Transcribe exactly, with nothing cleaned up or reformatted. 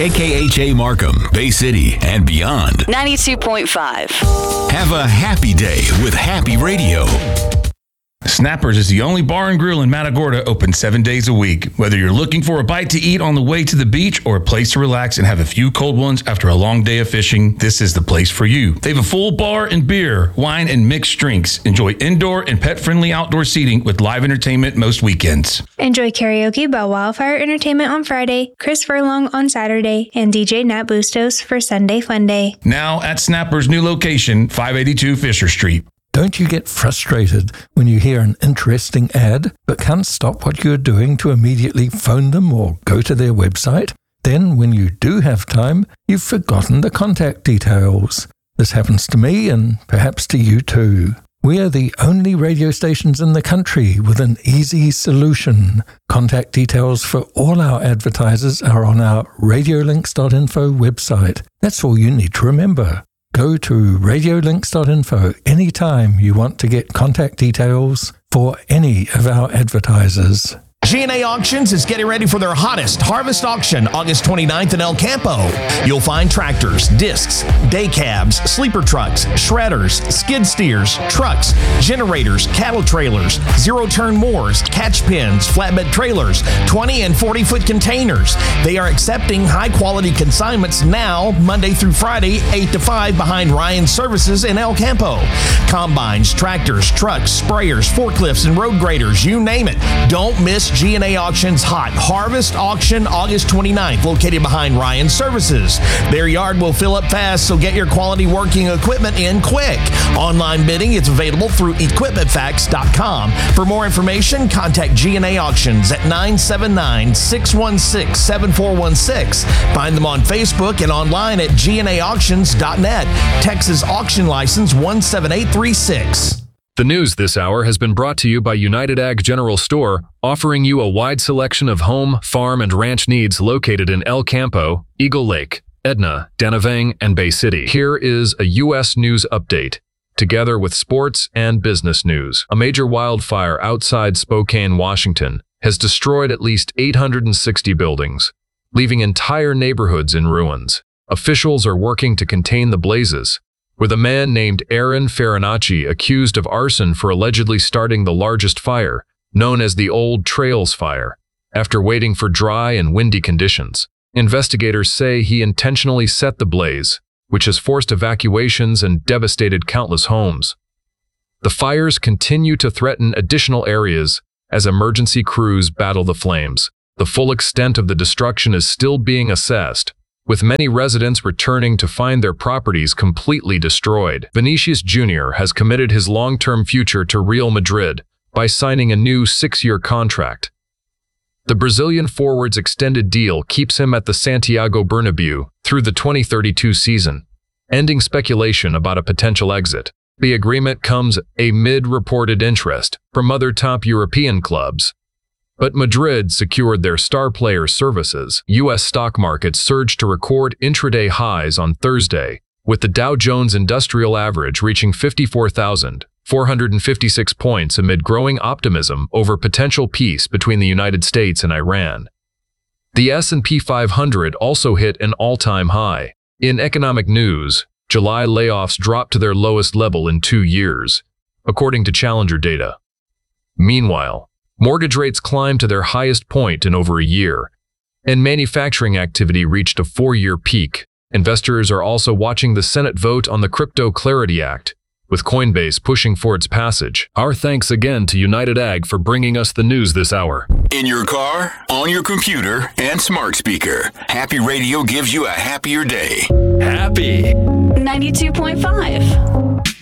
K K H A Markham, Bay City, and beyond. ninety-two point five. Have a happy day with Happy Radio. Snappers is the only bar and grill in Matagorda open seven days a week. Whether you're looking for a bite to eat on the way to the beach or a place to relax and have a few cold ones after a long day of fishing, this is the place for you. They have a full bar and beer, wine, and mixed drinks. Enjoy indoor and pet-friendly outdoor seating with live entertainment most weekends. Enjoy karaoke by Wildfire Entertainment on Friday, Chris Furlong on Saturday, and D J Nat Bustos for Sunday Fun Day. Now at Snappers' new location, five eighty-two Fisher Street. Don't you get frustrated when you hear an interesting ad but can't stop what you're doing to immediately phone them or go to their website? Then, when you do have time, you've forgotten the contact details. This happens to me and perhaps to you too. We are the only radio stations in the country with an easy solution. Contact details for all our advertisers are on our radiolinks dot info website. That's all you need to remember. Go to radiolinks dot info anytime you want to get contact details for any of our advertisers. G and A Auctions is getting ready for their hottest harvest auction August twenty-ninth in El Campo. You'll find tractors, discs, day cabs, sleeper trucks, shredders, skid steers, trucks, generators, cattle trailers, zero-turn mowers, catch pens, flatbed trailers, twenty and forty-foot containers. They are accepting high-quality consignments now, Monday through Friday, eight to five behind Ryan Services in El Campo. Combines, tractors, trucks, sprayers, forklifts, and road graders, you name it. Don't miss G and A Auctions Hot Harvest Auction August twenty-ninth, located behind Ryan Services. Their yard will fill up fast, so get your quality working equipment in quick. Online bidding is available through equipment facts dot com. For more information, contact G and A Auctions at nine seven nine, six one six, seven four one six. Find them on Facebook and online at G and A auctions dot net. Texas Auction License one seven eight three six. The news this hour has been brought to you by United Ag General Store, offering you a wide selection of home, farm, and ranch needs located in El Campo, Eagle Lake, Edna, Danavang, and Bay City. Here is a U S news update, together with sports and business news. A major wildfire outside Spokane, Washington, has destroyed at least eight hundred sixty buildings, leaving entire neighborhoods in ruins. Officials are working to contain the blazes, with a man named Aaron Farinacci accused of arson for allegedly starting the largest fire, known as the Old Trails Fire, after waiting for dry and windy conditions. Investigators say he intentionally set the blaze, which has forced evacuations and devastated countless homes. The fires continue to threaten additional areas as emergency crews battle the flames. The full extent of the destruction is still being assessed, with many residents returning to find their properties completely destroyed. Vinicius Junior has committed his long-term future to Real Madrid by signing a new six-year contract. The Brazilian forward's extended deal keeps him at the Santiago Bernabeu through the twenty thirty-two season, ending speculation about a potential exit. The agreement comes amid reported interest from other top European clubs, but Madrid secured their star player services. U S stock markets surged to record intraday highs on Thursday, with the Dow Jones Industrial Average reaching fifty-four thousand four hundred fifty-six points amid growing optimism over potential peace between the United States and Iran. The S and P five hundred also hit an all-time high. In economic news, July layoffs dropped to their lowest level in two years, according to Challenger data. Meanwhile, mortgage rates climbed to their highest point in over a year, and manufacturing activity reached a four-year peak. Investors are also watching the Senate vote on the Crypto Clarity Act, with Coinbase pushing for its passage. Our thanks again to United Ag for bringing us the news this hour. In your car, on your computer, and smart speaker, Happy Radio gives you a happier day. Happy ninety-two point five.